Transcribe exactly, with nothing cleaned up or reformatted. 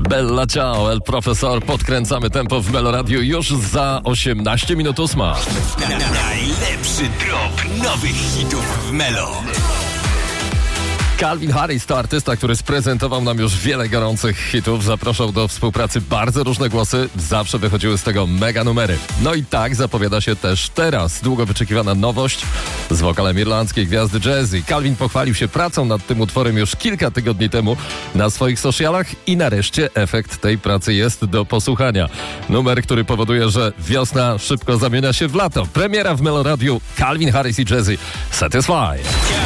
Bella ciao, el profesor. Podkręcamy tempo w Melo Radio już za osiemnaście minut ósma. Na, na, najlepszy drop nowych hitów w Melo. Calvin Harris to artysta, który sprezentował nam już wiele gorących hitów. Zapraszał do współpracy bardzo różne głosy. Zawsze wychodziły z tego mega numery. No i tak zapowiada się też teraz. Długo wyczekiwana nowość z wokalem irlandzkiej gwiazdy jazzy. Calvin pochwalił się pracą nad tym utworem już kilka tygodni temu na swoich socialach i nareszcie efekt tej pracy jest do posłuchania. Numer, który powoduje, że wiosna szybko zamienia się w lato. Premiera w Melo Radiu. Calvin Harris i Jazzy. Satisfy.